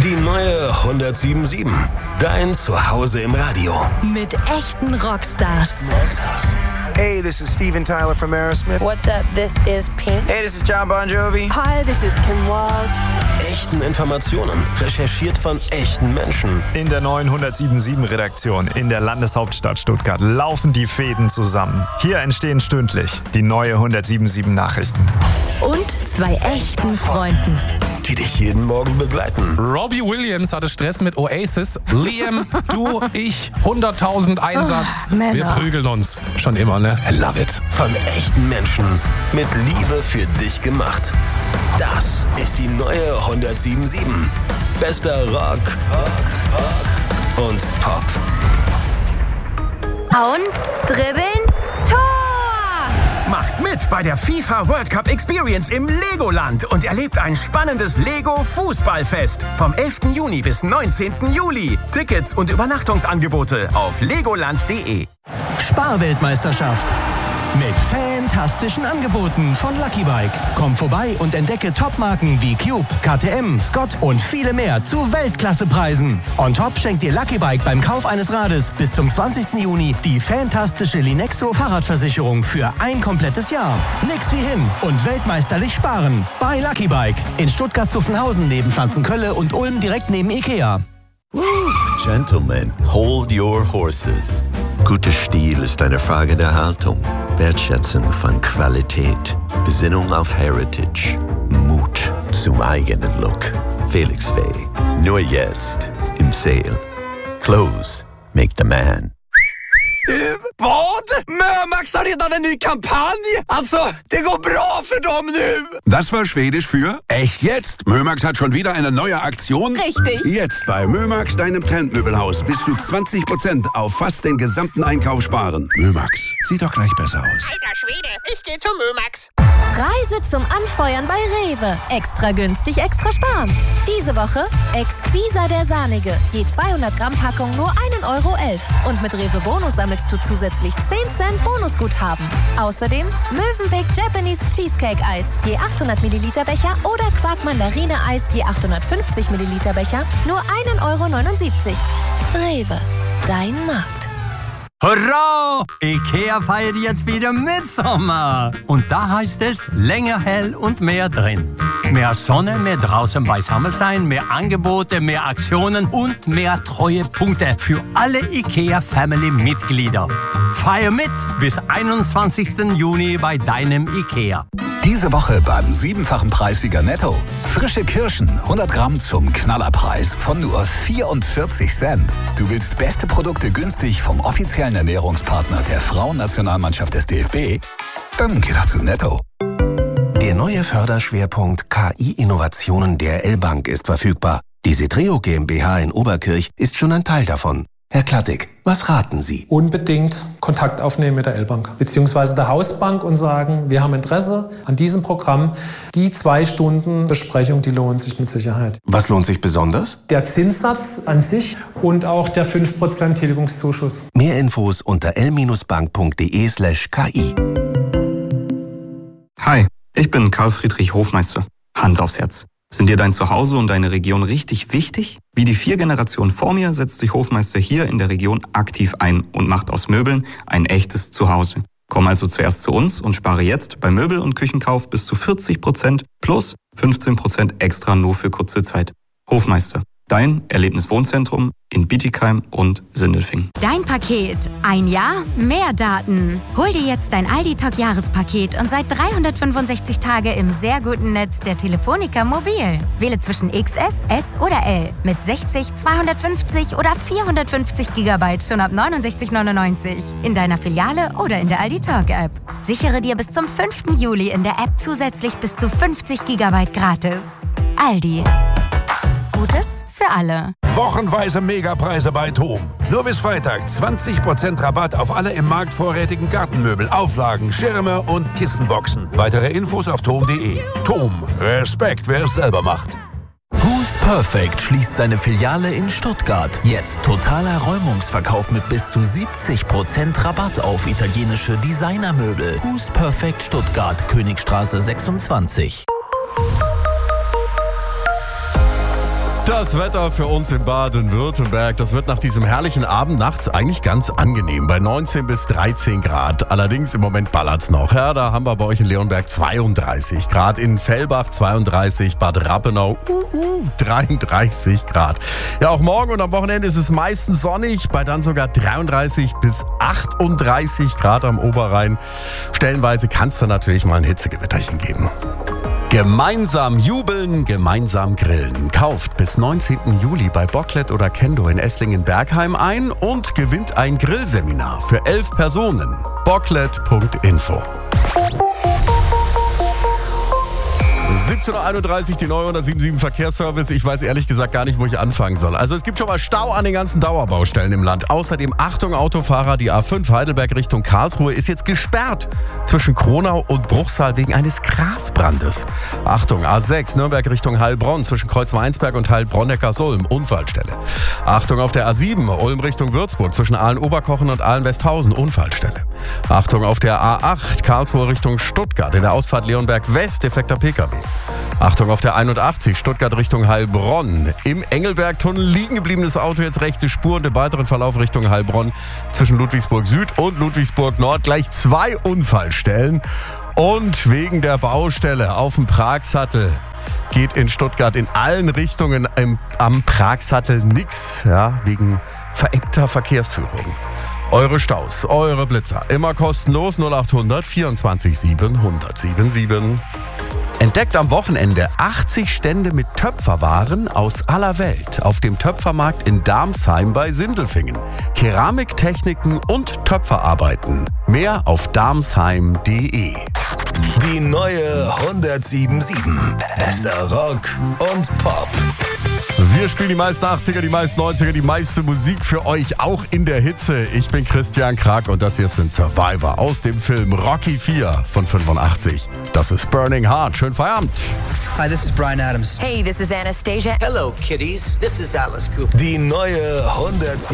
Die neue 107.7. Dein Zuhause im Radio. Mit echten Rockstars. Hey, this is Steven Tyler from Aerosmith. What's up? This is Pink. Hey, this is John Bon Jovi. Hi, this is Kim Wilde. Echten Informationen, recherchiert von echten Menschen. In der neuen 107.7-Redaktion in der Landeshauptstadt Stuttgart laufen die Fäden zusammen. Hier entstehen stündlich die neue 107.7 Nachrichten. Und 2 echten Freunden, Die dich jeden Morgen begleiten. Robbie Williams hatte Stress mit Oasis. Liam, du, ich, 100.000 Einsatz. Männer. Wir prügeln uns. Schon immer, ne? I love it. Von echten Menschen. Mit Liebe für dich gemacht. Das ist die neue 107.7. Bester Rock und Pop. Hauen, dribbeln, Tor! Macht mit bei der FIFA World Cup Experience im Legoland und erlebt ein spannendes Lego-Fußballfest vom 11. Juni bis 19. Juli. Tickets und Übernachtungsangebote auf legoland.de. Sparweltmeisterschaft. Mit fantastischen Angeboten von Lucky Bike. Komm vorbei und entdecke Topmarken wie Cube, KTM, Scott und viele mehr zu Weltklassepreisen. On top schenkt dir Lucky Bike beim Kauf eines Rades bis zum 20. Juni die fantastische Linexo Fahrradversicherung für ein komplettes Jahr. Nix wie hin und weltmeisterlich sparen. Bei Lucky Bike in Stuttgart-Zuffenhausen neben Pflanzenkölle und Ulm direkt neben Ikea. Gentlemen, hold your horses. Guter Stil ist eine Frage der Haltung, Wertschätzung von Qualität, Besinnung auf Heritage, Mut zum eigenen Look. Felix Fay, nur jetzt im Sale. Clothes make the man. Du, vad? Mömax har redan en ny kampanj. Alltså, det går bra för dem nu. Das war Schwedisch für echt jetzt. Mömax hat schon wieder eine neue Aktion. Richtig. Jetzt bei Mömax, deinem Trendmöbelhaus, bis zu 20% auf fast den gesamten Einkauf sparen. Mömax, sieht doch gleich besser aus. Alter Schwede, ich gehe zum Mömax. Reise zum Anfeuern bei Rewe. Extra günstig, extra sparen. Diese Woche Exquisa der Sahnige. Je 200 Gramm Packung nur 1,11 € Und mit Rewe Bonus sammelst du zusätzlich 10 Cent Bonusguthaben. Außerdem Mövenpick Japanese Cheesecake Eis. Je 800 Milliliter Becher oder Quark Mandarine Eis. Je 850 Milliliter Becher. Nur 1,79 €. Rewe. Dein Markt. Hurra! Ikea feiert jetzt wieder Mitsommer. Und da heißt es länger hell und mehr drin. Mehr Sonne, mehr draußen beisammen sein, mehr Angebote, mehr Aktionen und mehr Treuepunkte für alle Ikea-Family-Mitglieder. Feier mit bis 21. Juni bei deinem Ikea. Diese Woche beim 7-fachen Preissieger Netto. Frische Kirschen, 100 Gramm zum Knallerpreis von nur 44 Cent. Du willst beste Produkte günstig vom offiziellen Ernährungspartner der Frauennationalmannschaft des DFB? Dann geh doch zu Netto. Der neue Förderschwerpunkt KI-Innovationen der L-Bank ist verfügbar. Die Setreo GmbH in Oberkirch ist schon ein Teil davon. Herr Klattig, was raten Sie? Unbedingt Kontakt aufnehmen mit der L-Bank bzw. der Hausbank und sagen, wir haben Interesse an diesem Programm. Die 2 Stunden Besprechung, die lohnen sich mit Sicherheit. Was lohnt sich besonders? Der Zinssatz an sich und auch der 5% Tilgungszuschuss. Mehr Infos unter l-bank.de/ki. Hi, ich bin Karl Friedrich Hofmeister. Hand aufs Herz. Sind dir dein Zuhause und deine Region richtig wichtig? Wie die 4 Generationen vor mir setzt sich Hofmeister hier in der Region aktiv ein und macht aus Möbeln ein echtes Zuhause. Komm also zuerst zu uns und spare jetzt bei Möbel- und Küchenkauf bis zu 40% plus 15% extra nur für kurze Zeit. Hofmeister, dein Erlebniswohnzentrum in Bietigheim und Sindelfingen. Dein Paket. Ein Jahr, mehr Daten. Hol dir jetzt dein Aldi-Talk-Jahrespaket und seit 365 Tage im sehr guten Netz der Telefonica Mobil. Wähle zwischen XS, S oder L mit 60, 250 oder 450 GB schon ab 69,99 € in deiner Filiale oder in der Aldi-Talk-App. Sichere dir bis zum 5. Juli in der App zusätzlich bis zu 50 GB gratis. Aldi. Gutes für alle. Wochenweise Megapreise bei TOM. Nur bis Freitag 20% Rabatt auf alle im Markt vorrätigen Gartenmöbel, Auflagen, Schirme und Kissenboxen. Weitere Infos auf tom.de. TOM. Respekt, wer es selber macht. Who's Perfect schließt seine Filiale in Stuttgart. Jetzt totaler Räumungsverkauf mit bis zu 70% Rabatt auf italienische Designermöbel. Who's Perfect Stuttgart, Königstraße 26. Das Wetter für uns in Baden-Württemberg, das wird nach diesem herrlichen Abend nachts eigentlich ganz angenehm. Bei 19 bis 13 Grad. Allerdings im Moment ballert's noch. Ja, da haben wir bei euch in Leonberg 32 Grad. In Fellbach 32, Bad Rappenau 33 Grad. Ja, auch morgen und am Wochenende ist es meistens sonnig. Bei dann sogar 33 bis 38 Grad am Oberrhein. Stellenweise kann es dann natürlich mal ein Hitzegewitterchen geben. Gemeinsam jubeln, gemeinsam grillen. Kauft bis 19. Juli bei Bocklet oder Kendo in Esslingen-Bergheim ein und gewinnt ein Grillseminar für 11 Personen. Bocklet.info. 17.31 Uhr, die neue 177 Verkehrsservice. Ich weiß ehrlich gesagt gar nicht, wo ich anfangen soll. Also es gibt schon mal Stau an den ganzen Dauerbaustellen im Land. Außerdem, Achtung Autofahrer, die A5 Heidelberg Richtung Karlsruhe ist jetzt gesperrt zwischen Kronau und Bruchsal wegen eines Grasbrandes. Achtung, A6 Nürnberg Richtung Heilbronn zwischen Kreuzweinsberg und Heilbronn-Neckarsulm, Unfallstelle. Achtung auf der A7 Ulm Richtung Würzburg zwischen Aalen-Oberkochen und Aalen-Westhausen, Unfallstelle. Achtung auf der A8 Karlsruhe Richtung Stuttgart in der Ausfahrt Leonberg West, defekter PKW. Achtung auf der 81 Stuttgart Richtung Heilbronn. Im Engelbergtunnel liegen gebliebenes Auto, jetzt rechte Spur und im weiteren Verlauf Richtung Heilbronn zwischen Ludwigsburg Süd und Ludwigsburg Nord gleich 2 Unfallstellen. Und wegen der Baustelle auf dem Pragsattel geht in Stuttgart in allen Richtungen am Pragsattel nix, ja, wegen verengter Verkehrsführung. Eure Staus, eure Blitzer, immer kostenlos 0800 24 7 1077. Entdeckt am Wochenende 80 Stände mit Töpferwaren aus aller Welt auf dem Töpfermarkt in Darmsheim bei Sindelfingen. Keramiktechniken und Töpferarbeiten. Mehr auf darmsheim.de. Die neue 177. Bester Rock und Pop. Wir spielen die meisten 80er, die meisten 90er, die meiste Musik für euch, auch in der Hitze. Ich bin Christian Krag und das hier sind Survivor aus dem Film Rocky 4 von 85. Das ist Burning Heart. Schönen Feierabend. Hi, this is Bryan Adams. Hey, this is Anastasia. Hello, kiddies. This is Alice Cooper. Die neue 177.